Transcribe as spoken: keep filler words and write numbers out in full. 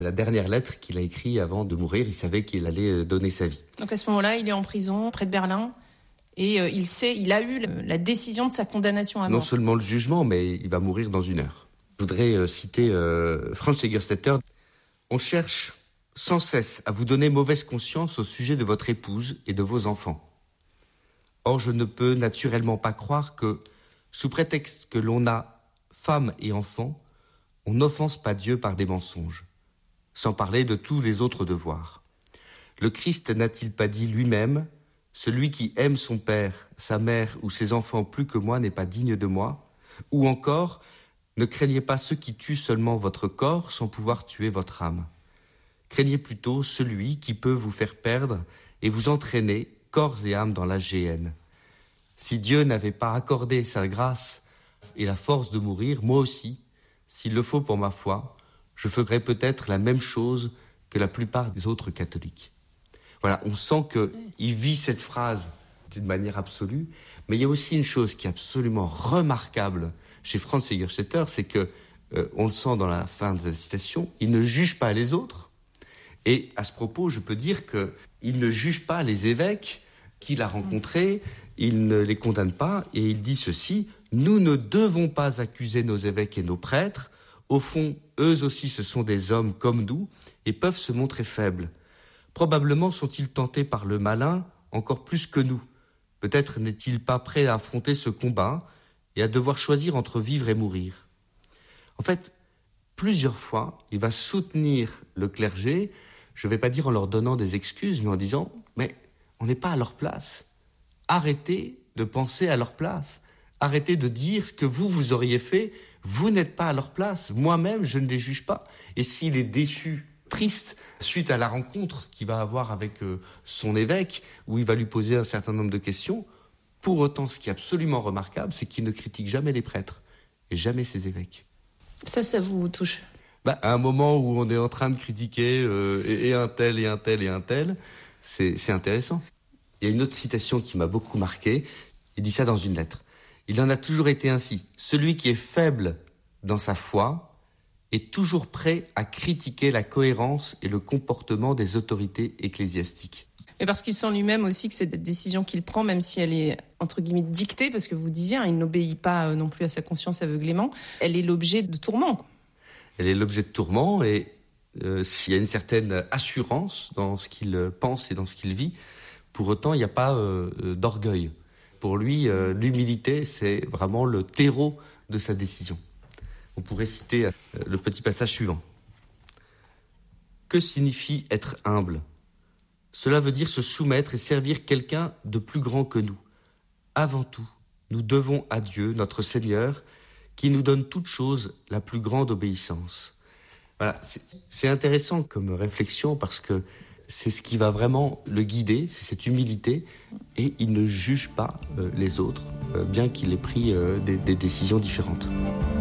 La dernière lettre qu'il a écrite avant de mourir, il savait qu'il allait donner sa vie. Donc à ce moment-là, il est en prison, près de Berlin, et euh, il sait, il a eu la décision de sa condamnation à mort. Non seulement le jugement, mais il va mourir dans une heure. Je voudrais euh, citer euh, Franz Jägerstätter. On cherche sans cesse à vous donner mauvaise conscience au sujet de votre épouse et de vos enfants. Or, je ne peux naturellement pas croire que, sous prétexte que l'on a femme et enfants, on n'offense pas Dieu par des mensonges, sans parler de tous les autres devoirs. Le Christ n'a-t-il pas dit lui-même « Celui qui aime son père, sa mère ou ses enfants plus que moi n'est pas digne de moi » ou encore « Ne craignez pas ceux qui tuent seulement votre corps sans pouvoir tuer votre âme. Craignez plutôt celui qui peut vous faire perdre et vous entraîner corps et âme dans la géhenne. Si Dieu n'avait pas accordé sa grâce et la force de mourir, moi aussi, s'il le faut pour ma foi, je ferais peut-être la même chose que la plupart des autres catholiques. » Voilà, on sent qu'il vit cette phrase d'une manière absolue, mais il y a aussi une chose qui est absolument remarquable chez Franz Jägerstätter, c'est que, euh, on le sent dans la fin de la citation, il ne juge pas les autres, et à ce propos, je peux dire qu'il ne juge pas les évêques qu'il a rencontrés, il ne les condamne pas, et il dit ceci: « Nous ne devons pas accuser nos évêques et nos prêtres. Au fond, eux aussi ce sont des hommes comme nous et peuvent se montrer faibles. Probablement sont-ils tentés par le malin encore plus que nous. Peut-être n'est-il pas prêt à affronter ce combat et à devoir choisir entre vivre et mourir. » En fait, plusieurs fois, il va soutenir le clergé, je ne vais pas dire en leur donnant des excuses, mais en disant « Mais on n'est pas à leur place. Arrêtez de penser à leur place. Arrêtez de dire ce que vous, vous auriez fait. Vous n'êtes pas à leur place. Moi-même, je ne les juge pas. Et s'il est déçu, triste, suite à la rencontre qu'il va avoir avec euh, son évêque, où il va lui poser un certain nombre de questions, pour autant, ce qui est absolument remarquable, c'est qu'il ne critique jamais les prêtres et jamais ses évêques. Ça, ça vous touche? Bah, à un moment où on est en train de critiquer euh, et, et un tel, et un tel, et un tel, c'est, c'est intéressant. Il y a une autre citation qui m'a beaucoup marqué. Il dit ça dans une lettre. Il en a toujours été ainsi. Celui qui est faible dans sa foi est toujours prêt à critiquer la cohérence et le comportement des autorités ecclésiastiques. Mais parce qu'il sent lui-même aussi que cette décision qu'il prend, même si elle est entre guillemets dictée, parce que vous disiez, hein, il n'obéit pas non plus à sa conscience aveuglément, elle est l'objet de tourments. Elle est l'objet de tourments et euh, s'il y a une certaine assurance dans ce qu'il pense et dans ce qu'il vit, pour autant il n'y a pas euh, d'orgueil. Pour lui, euh, l'humilité, c'est vraiment le terreau de sa décision. On pourrait citer euh, le petit passage suivant. Que signifie être humble ? Cela veut dire se soumettre et servir quelqu'un de plus grand que nous. Avant tout, nous devons à Dieu, notre Seigneur, qui nous donne toute chose la plus grande obéissance. Voilà, c'est, c'est intéressant comme réflexion parce que c'est ce qui va vraiment le guider, c'est cette humilité, et il ne juge pas euh, les autres, euh, bien qu'il ait pris euh, des, des décisions différentes.